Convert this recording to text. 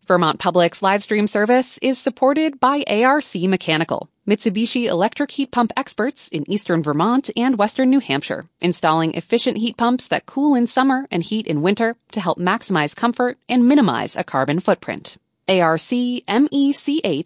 Vermont Public's live stream service is supported by ARC Mechanical, Mitsubishi electric heat pump experts in eastern Vermont and western New Hampshire, installing efficient heat pumps that cool in summer and heat in winter to help maximize comfort and minimize a carbon footprint. arcmech.com.